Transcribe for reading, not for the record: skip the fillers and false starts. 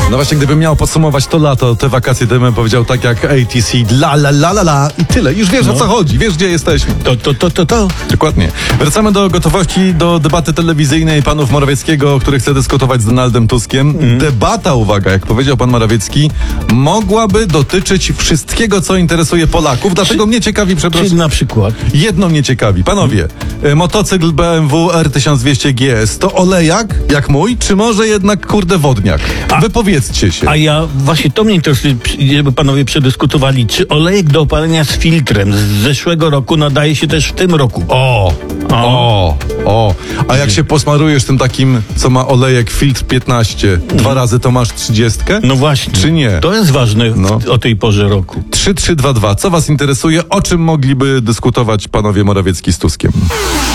No właśnie, gdybym miał podsumować to lato, te wakacje, to bym powiedział tak jak ATC, la i tyle. Już wiesz, o co chodzi, wiesz, gdzie jesteśmy. To. Dokładnie. Wracamy do gotowości, do debaty telewizyjnej panów Morawieckiego, który chce dyskutować z Donaldem Tuskiem. Debata, uwaga, jak powiedział pan Morawiecki, mogłaby dotyczyć wszystkiego, co interesuje Polaków, dlatego mnie ciekawi, przepraszam. Czyli na przykład? Jedno mnie ciekawi. Panowie, motocykl BMW R1200 GS to olejak, jak mój, czy może jednak, kurde, wodniak? Wypowiedzcie się. A ja właśnie to mnie interesuje, żeby panowie przedyskutowali, czy olejek do opalenia z filtrem z zeszłego roku nadaje się też w tym roku? A jak się posmarujesz tym takim, co ma olejek filtr 15, 2 razy to masz 30? No właśnie. Czy nie? To jest ważne o tej porze roku. 3322. Co was interesuje? O czym mogliby dyskutować panowie Morawiecki z Tuskiem?